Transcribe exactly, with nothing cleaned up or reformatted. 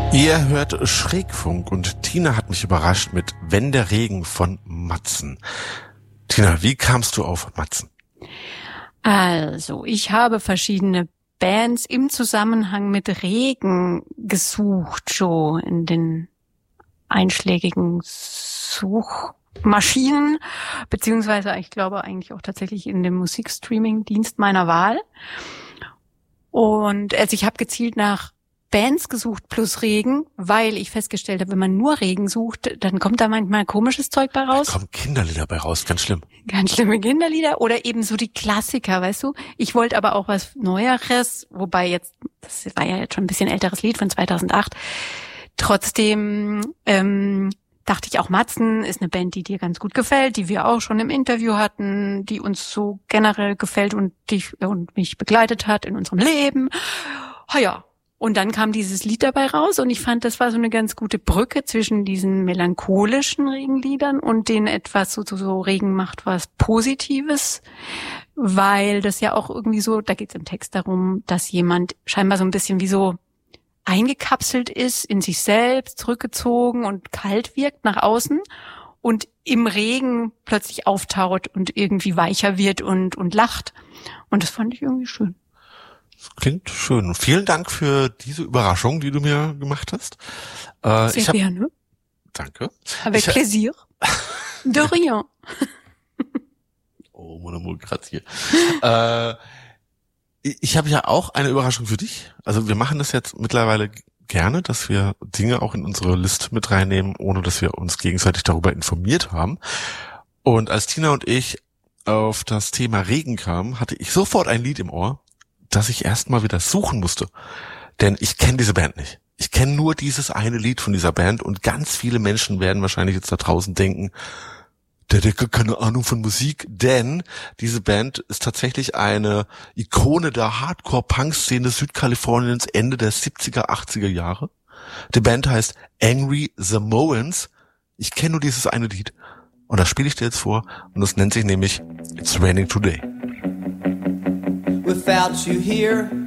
Ihr hört Schrägfunk und Tina hat mich überrascht mit Wenn der Regen von Matzen. Tina, wie kamst du auf Matzen? Also, ich habe verschiedene Bands im Zusammenhang mit Regen gesucht, schon in den einschlägigen Suchmaschinen, beziehungsweise ich glaube eigentlich auch tatsächlich in dem Musikstreaming-Dienst meiner Wahl. Und also ich habe gezielt nach Bands gesucht plus Regen, weil ich festgestellt habe, wenn man nur Regen sucht, dann kommt da manchmal komisches Zeug bei raus. Da kommen Kinderlieder bei raus, ganz schlimm. Ganz schlimme Kinderlieder oder eben so die Klassiker, weißt du. Ich wollte aber auch was Neueres, wobei jetzt, das war ja jetzt schon ein bisschen älteres Lied von zweitausendacht. Trotzdem ähm, dachte ich auch, Matzen ist eine Band, die dir ganz gut gefällt, die wir auch schon im Interview hatten, die uns so generell gefällt und dich und mich begleitet hat in unserem Leben. Ha ja. Und dann kam dieses Lied dabei raus und ich fand, das war so eine ganz gute Brücke zwischen diesen melancholischen Regenliedern und den etwas so, so, so Regen macht was Positives, weil das ja auch irgendwie so, da geht es im Text darum, dass jemand scheinbar so ein bisschen wie so eingekapselt ist, in sich selbst, zurückgezogen und kalt wirkt nach außen und im Regen plötzlich auftaucht und irgendwie weicher wird und, und lacht. Und das fand ich irgendwie schön. Das klingt schön. Vielen Dank für diese Überraschung, die du mir gemacht hast. Äh, Sehr ich hab, gerne. Danke. Avec ich, plaisir. De rien. Oh, mon amour, grazie. äh, ich ich habe ja auch eine Überraschung für dich. Also wir machen das jetzt mittlerweile gerne, dass wir Dinge auch in unsere Liste mit reinnehmen, ohne dass wir uns gegenseitig darüber informiert haben. Und als Tina und ich auf das Thema Regen kamen, hatte ich sofort ein Lied im Ohr, dass ich erstmal wieder suchen musste. Denn ich kenne diese Band nicht. Ich kenne nur dieses eine Lied von dieser Band und ganz viele Menschen werden wahrscheinlich jetzt da draußen denken, der hat keine Ahnung von Musik, denn diese Band ist tatsächlich eine Ikone der Hardcore-Punk-Szene Südkaliforniens Ende der siebziger, achtziger Jahre. Die Band heißt Angry Samoans. Ich kenne nur dieses eine Lied und das spiele ich dir jetzt vor und das nennt sich nämlich It's Raining Today. Without you here,